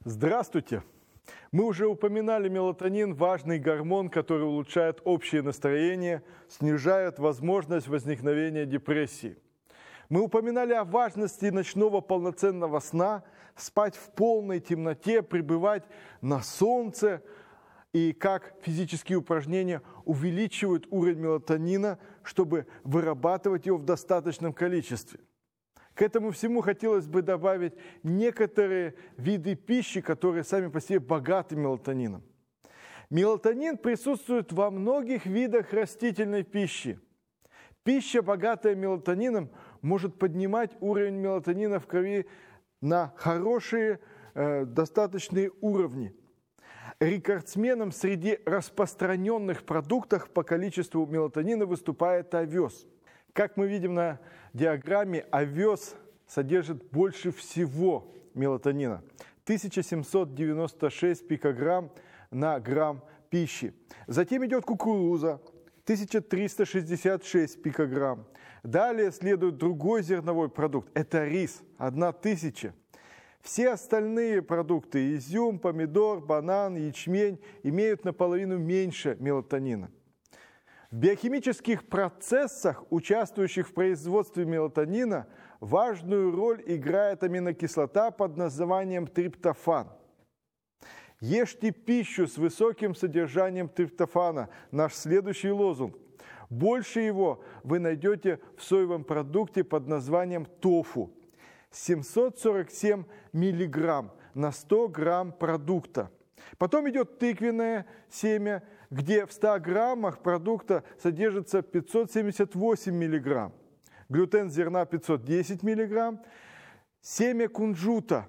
Здравствуйте! Мы уже упоминали мелатонин, важный гормон, который улучшает общее настроение, снижает возможность возникновения депрессии. Мы упоминали о важности ночного полноценного сна, спать в полной темноте, пребывать на солнце, и как физические упражнения увеличивают уровень мелатонина, чтобы вырабатывать его в достаточном количестве. К этому всему хотелось бы добавить некоторые виды пищи, которые сами по себе богаты мелатонином. Мелатонин присутствует во многих видах растительной пищи. Пища, богатая мелатонином, может поднимать уровень мелатонина в крови на хорошие, достаточные уровни. Рекордсменом среди распространенных продуктов по количеству мелатонина выступает овес. Как мы видим на диаграмме, овес содержит больше всего мелатонина. 1796 пикограмм на грамм пищи. Затем идет кукуруза, 1366 пикограмм. Далее следует другой зерновой продукт, это рис, 1000. Все остальные продукты, изюм, помидор, банан, ячмень, имеют наполовину меньше мелатонина. В биохимических процессах, участвующих в производстве мелатонина, важную роль играет аминокислота под названием триптофан. Ешьте пищу с высоким содержанием триптофана – наш следующий лозунг. Больше его вы найдете в соевом продукте под названием тофу. 747 миллиграмм на 100 грамм продукта. Потом идет тыквенное семя, где в 100 граммах продукта содержится 578 миллиграмм. Глютен зерна 510 миллиграмм. Семя кунжута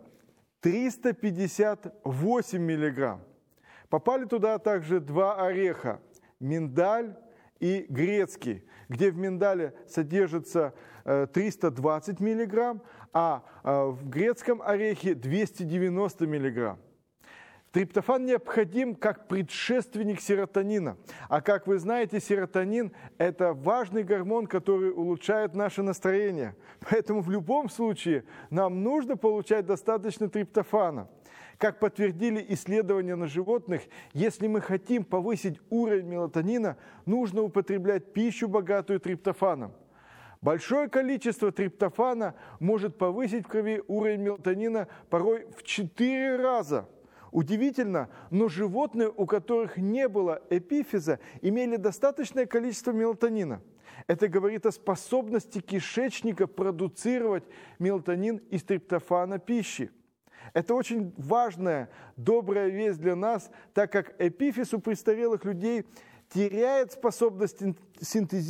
358 миллиграмм. Попали туда также два ореха – миндаль и грецкий, где в миндале содержится 320 миллиграмм, а в грецком орехе 290 миллиграмм. Триптофан необходим как предшественник серотонина. А как вы знаете, серотонин – это важный гормон, который улучшает наше настроение. Поэтому в любом случае нам нужно получать достаточно триптофана. Как подтвердили исследования на животных, если мы хотим повысить уровень мелатонина, нужно употреблять пищу, богатую триптофаном. Большое количество триптофана может повысить в крови уровень мелатонина порой в 4 раза. Удивительно, но животные, у которых не было эпифиза, имели достаточное количество мелатонина. Это говорит о способности кишечника продуцировать мелатонин из триптофана пищи. Это очень важная, добрая весть для нас, так как эпифиз у престарелых людей теряет способность синтезировать